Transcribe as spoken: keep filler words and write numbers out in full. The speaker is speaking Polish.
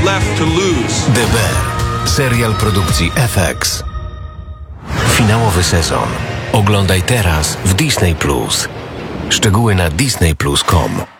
left to lose. The Bear. Serial produkcji F X. Finałowy sezon. Oglądaj teraz w Disney Plus. Szczegóły na disney plus kropka com.